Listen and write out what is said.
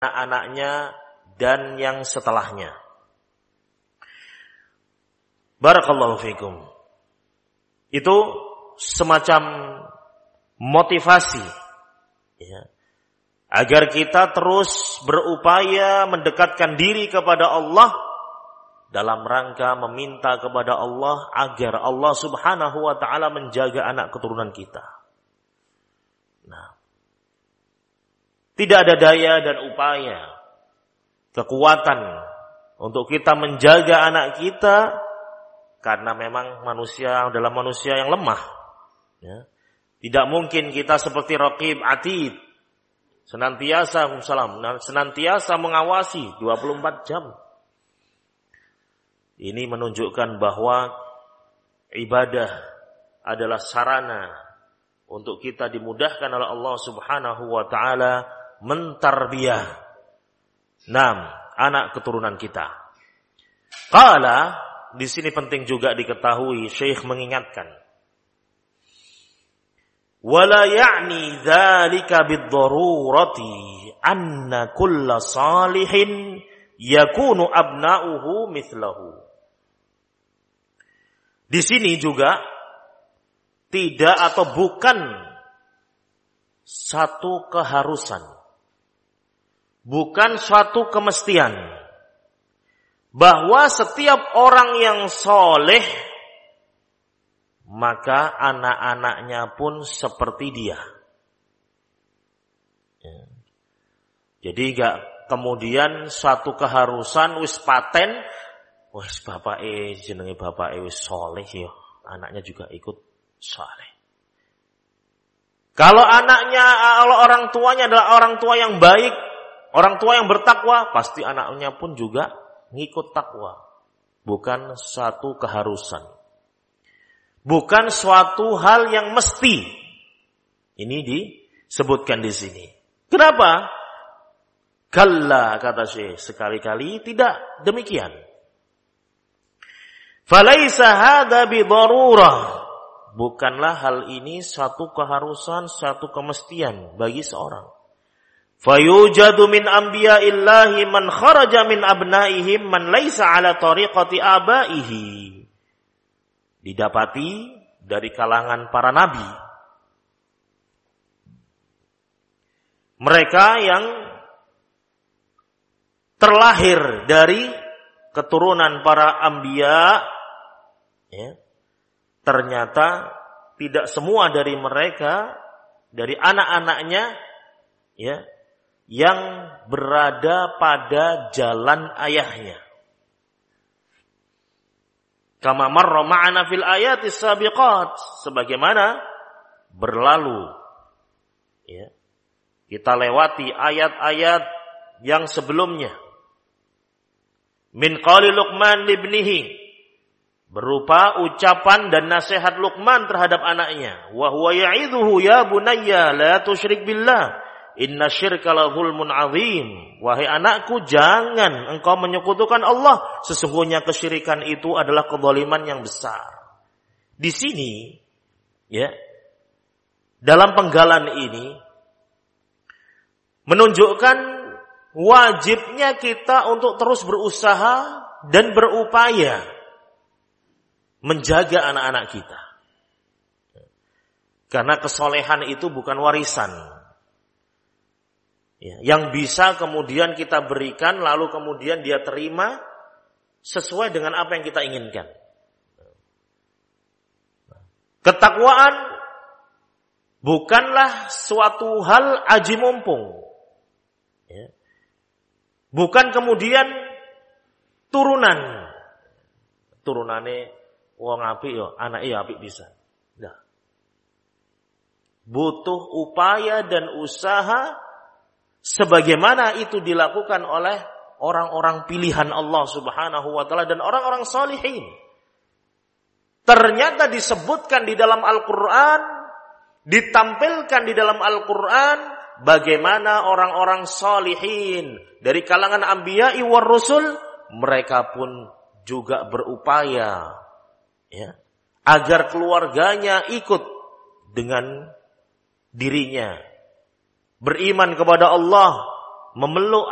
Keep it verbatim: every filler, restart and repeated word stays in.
anak-anaknya dan yang setelahnya. Barakallahu fikum. Itu semacam motivasi, ya, agar kita terus berupaya mendekatkan diri kepada Allah dalam rangka meminta kepada Allah agar Allah Subhanahu wa ta'ala menjaga anak keturunan kita. Nah, tidak ada daya dan upaya, kekuatan untuk kita menjaga anak kita, karena memang manusia adalah manusia yang lemah. Ya. Tidak mungkin kita seperti Raqib Atid, senantiasa salam, senantiasa mengawasi dua puluh empat jam. Ini menunjukkan bahwa ibadah adalah sarana untuk kita dimudahkan oleh Allah Subhanahu wa ta'ala mentarbiyah enam anak keturunan kita. Qala, di sini penting juga diketahui, Syekh mengingatkan, wala ya'ni dzalika bid-darurati anna kulla salihin yakunu abna'uhu mithlahu. Di sini juga tidak atau bukan satu keharusan, bukan suatu kemestian bahwa setiap orang yang soleh maka anak-anaknya pun seperti dia. Ya. Jadi gak kemudian suatu keharusan wis paten, wis bapake jenenge bapake wis soleh ya, anaknya juga ikut soleh. Kalau anaknya, kalau orang tuanya adalah orang tua yang baik, orang tua yang bertakwa, pasti anaknya pun juga ngikut takwa. Bukan satu keharusan, bukan suatu hal yang mesti. Ini disebutkan di sini. Kenapa? Kalla, kata Syekh, sekali-kali tidak demikian. Falaisa hadza bidarurah. Bukanlah hal ini satu keharusan, satu kemestian bagi seorang. Fayujadu min anbiya'illahi man kharaja min abnaihim man laisa ala tariqati abaihi. Didapati dari kalangan para nabi, mereka yang terlahir dari keturunan para anbiya, ya, ternyata tidak semua dari mereka, dari anak-anaknya, ya, yang berada pada jalan ayahnya. Kama marra ma'ana fil ayatis sabiqat, sebagaimana berlalu, ya, kita lewati ayat-ayat yang sebelumnya. Min qali Luqman libnihi, berupa ucapan dan nasihat Luqman terhadap anaknya. Wa huwa ya'idhuhu ya bunayya la tusyrik billah inna syirka la zulmun azim. Wahai anakku, jangan engkau menyekutukan Allah, sesungguhnya kesyirikan itu adalah kezaliman yang besar. Di sini, ya, dalam penggalan ini menunjukkan wajibnya kita untuk terus berusaha dan berupaya menjaga anak-anak kita. Karena kesolehan itu bukan warisan, ya, yang bisa kemudian kita berikan lalu kemudian dia terima sesuai dengan apa yang kita inginkan. Ketakwaan bukanlah suatu hal aji mumpung, ya. Bukan kemudian turunan. Turunane wong apik yo, anake yo apik bisa. Nah. Butuh upaya dan usaha sebagaimana itu dilakukan oleh orang-orang pilihan Allah Subhanahu wa taala dan orang-orang salihin. Ternyata disebutkan di dalam Al-Qur'an, ditampilkan di dalam Al-Qur'an bagaimana orang-orang salihin dari kalangan anbiya'i war rusul, mereka pun juga berupaya, ya, agar keluarganya ikut dengan dirinya, beriman kepada Allah, memeluk